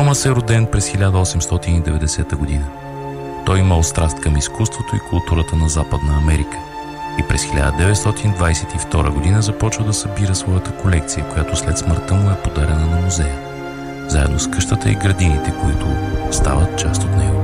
Томас е роден през 1890 година. Той имал страст към изкуството и културата на Западна Америка и през 1922 година започва да събира своята колекция, която след смъртта му е подарена на музея, заедно с къщата и градините, които стават част от него.